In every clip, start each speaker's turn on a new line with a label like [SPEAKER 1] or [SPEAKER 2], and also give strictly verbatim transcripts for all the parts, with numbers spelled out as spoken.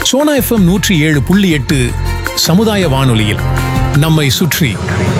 [SPEAKER 1] Sona FM நூற்றி ஏழு புள்ளி எட்டு சமுதாய வானொலியில் நம்மை சுற்றி.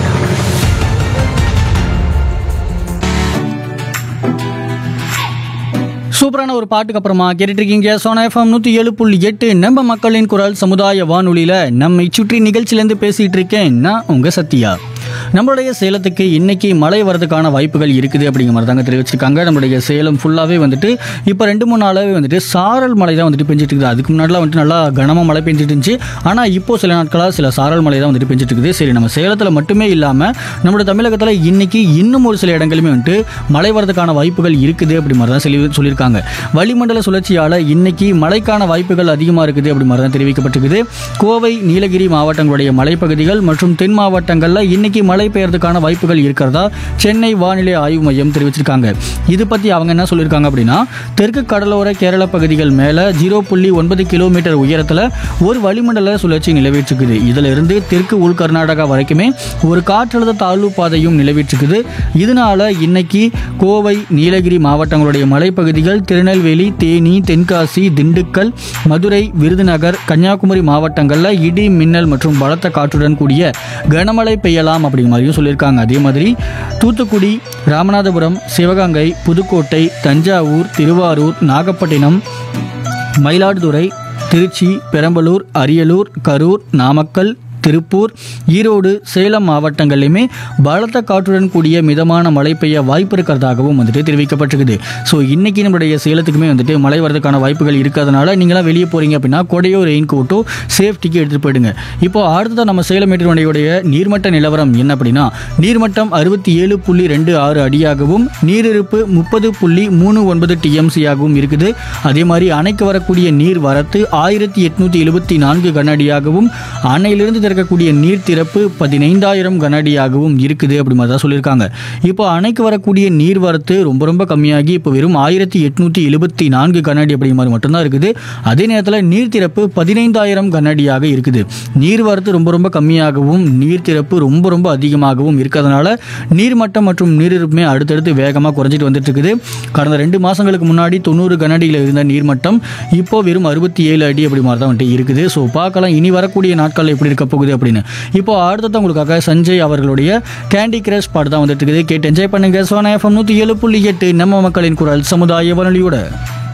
[SPEAKER 2] சூப்பரான ஒரு பாட்டுக்கு அப்புறமா கேட்டுட்டு இருக்கீங்க சோனா எஃப்எம் நூற்றி ஏழு புள்ளி எட்டு நம்ம மக்களின் குரல் சமுதாய வானொலியில நம்மை சுற்றி நிகழ்ச்சியிலேருந்து பேசிட்டு இருக்கேன் நான் உங்க சத்யா. நம்மளுடைய சேலத்துக்கு இன்னைக்கு மழை வரதுக்கான வாய்ப்புகள் இருக்குது அப்படிங்கிற மாதிரி தாங்க தெரிவிச்சிருக்காங்க. நம்மளுடைய சேலம் ஃபுல்லாகவே வந்துட்டு இப்போ ரெண்டு மூணு நாளாகவே வந்துட்டு சாரல் மழை தான் வந்துட்டு பெஞ்சிட்டு இருக்குது. அதுக்கு முன்னாடிலாம் வந்துட்டு நல்லா கனமாக மழை பெஞ்சிட்டு இருந்துச்சு. ஆனால் இப்போ சில நாட்களாக சில சாரல் மழை தான் வந்துட்டு பெஞ்சிட்டு இருக்குது. சரி, நம்ம சேலத்தில் மட்டுமே இல்லாமல் நம்மளோட தமிழகத்தில் இன்னைக்கு இன்னும் ஒரு சில இடங்களுமே வந்துட்டு மழை வரதுக்கான வாய்ப்புகள் இருக்குது அப்படி மாதிரி தான் சொல்லி சொல்லியிருக்காங்க. வளிமண்டல சுழற்சியால் இன்னைக்கு மழைக்கான வாய்ப்புகள் அதிகமாக இருக்குது அப்படி மாதிரி தான் தெரிவிக்கப்பட்டிருக்குது. கோவை, நீலகிரி மாவட்டங்களுடைய மலைப்பகுதிகள் மற்றும் தென் மாவட்டங்களில் இன்னைக்கு மழை பெய்யறதுக்கான வாய்ப்புகள் இருக்கிறதா சென்னை வானிலை ஆய்வு மையம் தெரிவிச்சிருக்காங்க. இது பற்றி அவங்க என்ன சொல்லியிருக்காங்க அப்படின்னா, தெற்கு கடலோர கேரள பகுதிகள் மேலே ஜீரோ புள்ளி ஒன்பது கிலோமீட்டர் உயரத்தில் ஒரு வளிமண்டல சுழற்சி நிலவிட்டிருக்குது. இதில் இருந்து தெற்கு உள் கர்நாடகா வரைக்குமே ஒரு காற்றழுத்த தாழ்வு பாதையும் நிலவிட்டிருக்குது. இதனால இன்னைக்கு கோவை, நீலகிரி மாவட்டங்களுடைய மலைப்பகுதிகள், திருநெல்வேலி, தேனி, தென்காசி, திண்டுக்கல், மதுரை, விருதுநகர், கன்னியாகுமரி மாவட்டங்களில் இடி, மின்னல் மற்றும் பலத்த காற்றுடன் கூடிய கனமழை பெய்யலாம் அப்படிங்கிற மாதிரியும் சொல்லியிருக்காங்க. அதே மாதிரி தூத்துக்குடி, ராமநாதபுரம், சிவகங்கை, புதுக்கோட்டை, தஞ்சாவூர், திருவாரூர், நாகப்பட்டினம், மயிலாடுதுறை, திருச்சி, பெரம்பலூர், அரியலூர், கரூர், நாமக்கல், திருப்பூர், ஈரோடு, சேலம் மாவட்டங்களிலுமே பலத்த காற்றுடன் கூடிய மிதமான மழை பெய்ய வாய்ப்பு இருக்கிறதாகவும் வந்துட்டு தெரிவிக்கப்பட்டிருக்குது. ஸோ இன்னைக்கு நம்மளுடைய சேலத்துக்குமே வந்துட்டு மழை வரதுக்கான வாய்ப்புகள் இருக்கிறதுனால நீங்களாம் வெளியே போறீங்க அப்படின்னா கொடையோ ரெயின் கோட்டோ சேஃப்டிக்கு எடுத்துகிட்டு போயிடுங்க. இப்போ அடுத்ததான் நம்ம சேலம் மேட்டூர் நீர்மட்ட நிலவரம் என்ன அப்படின்னா, நீர்மட்டம் அறுபத்தி ஏழு புள்ளி ரெண்டு ஆறு அடியாகவும் நீரிருப்பு முப்பது புள்ளி மூணு ஒன்பது டிஎம்சியாகவும் இருக்குது. அதே மாதிரி அணைக்கு வரக்கூடிய நீர் வரத்து ஆயிரத்தி எட்நூத்தி எழுபத்தி நான்கு கனஅடியாகவும் அணையிலிருந்து திறக்கக்கூடிய நீர் திறப்பு பதினைந்தாயிரம் கனஅடியாகவும் இருக்குது அப்படி மாதிரி தான் சொல்லியிருக்காங்க. இப்போ அணைக்கு வரக்கூடிய நீர் வரத்து ரொம்ப ரொம்ப கம்மியாகி இப்போ வெறும் ஆயிரத்தி எட்நூத்தி எழுபத்தி நான்கு கனஅடி அப்படி மாதிரி மட்டும்தான் இருக்குது. அதே நேரத்தில் நீர் திறப்பு பதினைந்தாயிரம் கனஅடியாக இருக்குது. நீர் வரத்து ரொம்ப ரொம்ப கம்மியாகவும் நீர் திறப்பு ரொம்ப ரொம்ப அதிகமாகவும் இருக்கிறதுனால நீர்மட்டம் மற்றும் நீரிருப்புமே அடுத்தடுத்து வேகமாக குறைஞ்சிட்டு வந்துட்டு இருக்குது. கடந்த ரெண்டு மாதங்களுக்கு முன்னாடி தொண்ணூறு கனஅடியில் இருந்த நீர்மட்டம் இப்போ வெறும் அறுபத்தி ஏழு அடி அப்படி மாதிரி தான் வந்துட்டு இருக்குது. ஸோ பார்க்கலாம் இனி வரக்கூடிய நாட்களில் எப்படி இருக்க போகுது அப்படின்னு. இப்போ அடுத்தது உங்களுக்காக சஞ்சய் அவர்களுடைய கேண்டி கிரஷ் பாட்டு தான் வந்துட்டு இருக்குது. கேட்டு என்ஜாய் பண்ணுங்க. சோனா எஃப்எம் நூற்றி ஏழு புள்ளி எட்டு நம்ம மக்களின் குரல் சமுதாய வானொலியோட.